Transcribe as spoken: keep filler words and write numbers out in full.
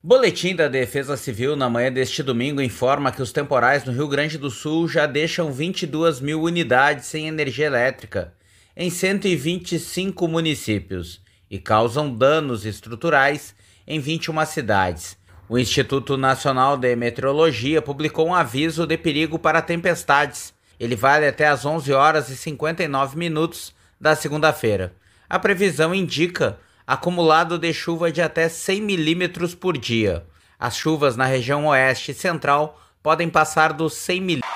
Boletim da Defesa Civil na manhã deste domingo informa que os temporais no Rio Grande do Sul já deixam vinte e duas mil unidades sem energia elétrica em cento e vinte e cinco municípios e causam danos estruturais em vinte e uma cidades. O Instituto Nacional de Meteorologia publicou um aviso de perigo para tempestades. Ele vale até às onze horas e cinquenta e nove minutos da segunda-feira. A previsão indica acumulado de chuva de até cem milímetros por dia. As chuvas na região oeste e central podem passar dos cem milímetros.